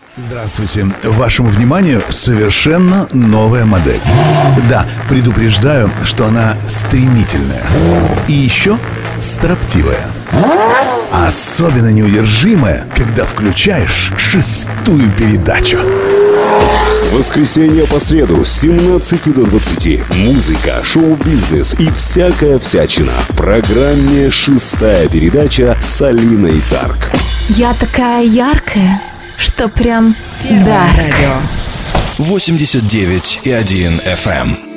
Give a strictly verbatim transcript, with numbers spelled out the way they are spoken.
Здравствуйте. Вашему вниманию совершенно новая модель. Да, предупреждаю, что она стремительная. И еще строптивая. Особенно неудержимая, когда включаешь шестую передачу. С воскресенья по среду с семнадцати до двадцати. Музыка, шоу-бизнес и всякая всячина. В программе «Шестая передача» с Алиной Тарк. Я такая яркая, что прям... Да. Радио восемьдесят девять и один эф эм.